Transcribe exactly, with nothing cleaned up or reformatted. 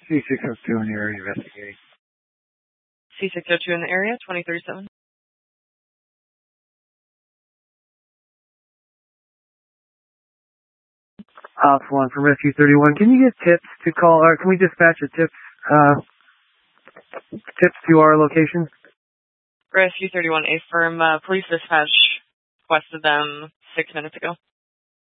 C six oh two in the area investigating. C six oh two in the area, twenty thirty-seven. Ops one from Rescue thirty-one. Can you get tips to call, or can we dispatch a tips, uh, tips to our location? Rescue thirty-one, a firm uh, police dispatch requested them six minutes ago.